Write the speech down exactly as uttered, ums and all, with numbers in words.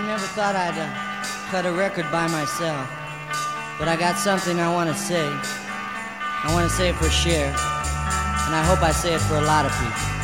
never thought I'd uh, cut a record by myself, but I got something I want to say. I want to say it for Cher, and I hope I say it for a lot of people.